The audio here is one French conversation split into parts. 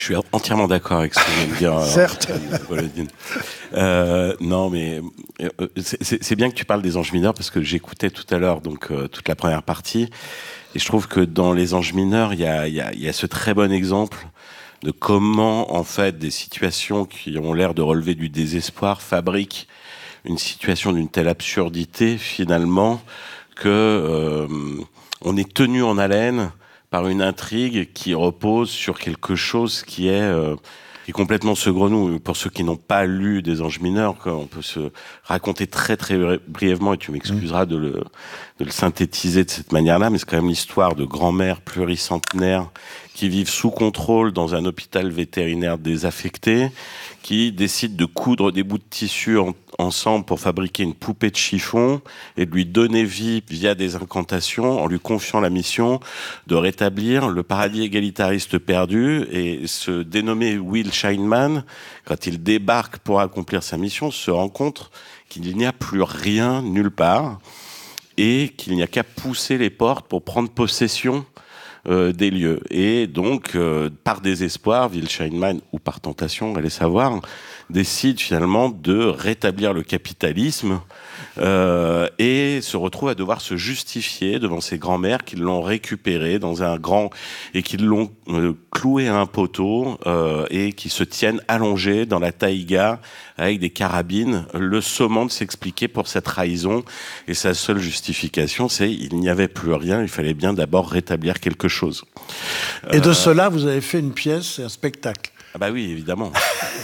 Je suis entièrement d'accord avec ce que vient de dire Certes. Volodine. Non, mais c'est bien que tu parles des anges mineurs parce que j'écoutais tout à l'heure donc toute la première partie et je trouve que dans les anges mineurs, il y a ce très bon exemple de comment en fait des situations qui ont l'air de relever du désespoir fabriquent une situation d'une telle absurdité finalement que on est tenu en haleine par une intrigue qui repose sur quelque chose qui est complètement saugrenu. Pour ceux qui n'ont pas lu des Anges mineurs, on peut se raconter très très brièvement, et tu m'excuseras de le synthétiser de cette manière-là, mais c'est quand même l'histoire de grand-mères pluricentenaires qui vivent sous contrôle dans un hôpital vétérinaire désaffecté, qui décident de coudre des bouts de tissu ensemble pour fabriquer une poupée de chiffon et de lui donner vie via des incantations en lui confiant la mission de rétablir le paradis égalitariste perdu. Et ce dénommé Will Scheinman, quand il débarque pour accomplir sa mission, se rend compte qu'il n'y a plus rien nulle part et qu'il n'y a qu'à pousser les portes pour prendre possession des lieux. Et donc, par désespoir, Will Scheinman, ou par tentation, allez savoir, décide finalement de rétablir le capitalisme et se retrouve à devoir se justifier devant ses grands-mères qui l'ont récupéré dans un grand... et qui l'ont cloué à un poteau et qui se tiennent allongés dans la taïga avec des carabines, le sommant de s'expliquer pour cette trahison. Et sa seule justification, c'est il n'y avait plus rien, il fallait bien d'abord rétablir quelque chose. Et de cela, vous avez fait une pièce et un spectacle. Ah bah oui, évidemment.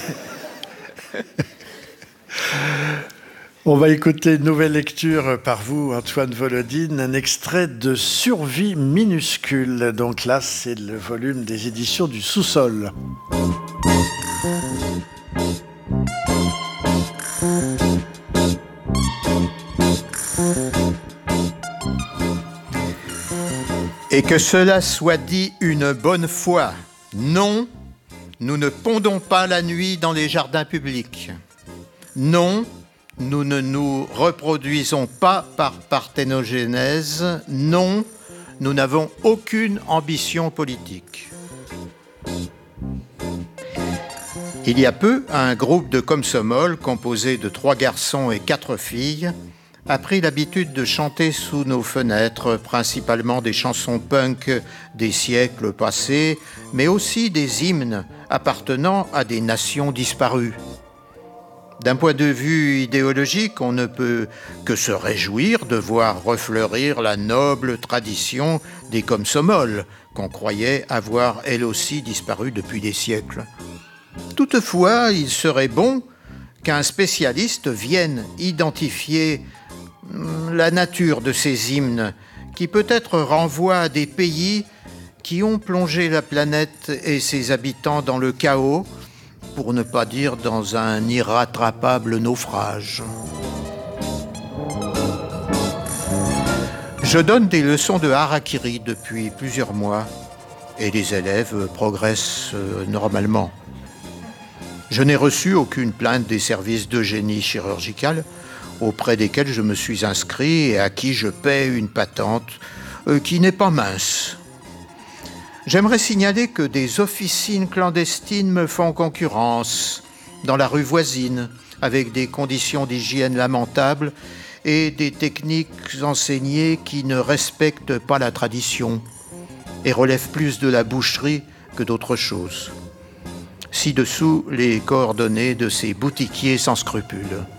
On va écouter une nouvelle lecture par vous, Antoine Volodine, un extrait de Survie minuscule. Donc là, c'est le volume des éditions du Sous-sol. Et que cela soit dit une bonne fois. Non, nous ne pondons pas la nuit dans les jardins publics. Non, nous ne nous reproduisons pas par parthénogénèse. Non, nous n'avons aucune ambition politique. Il y a peu, un groupe de komsomol composé de 3 garçons et 4 filles a pris l'habitude de chanter sous nos fenêtres, principalement des chansons punk des siècles passés, mais aussi des hymnes appartenant à des nations disparues. D'un point de vue idéologique, on ne peut que se réjouir de voir refleurir la noble tradition des komsomol, qu'on croyait avoir elle aussi disparu depuis des siècles. Toutefois, il serait bon qu'un spécialiste vienne identifier la nature de ces hymnes, qui peut-être renvoient à des pays qui ont plongé la planète et ses habitants dans le chaos, pour ne pas dire dans un irrattrapable naufrage. Je donne des leçons de harakiri depuis plusieurs mois et les élèves progressent normalement. Je n'ai reçu aucune plainte des services d'eugénie chirurgicale auprès desquels je me suis inscrit et à qui je paie une patente qui n'est pas mince. J'aimerais signaler que des officines clandestines me font concurrence dans la rue voisine, avec des conditions d'hygiène lamentables et des techniques enseignées qui ne respectent pas la tradition et relèvent plus de la boucherie que d'autre chose. Ci-dessous, les coordonnées de ces boutiquiers sans scrupules.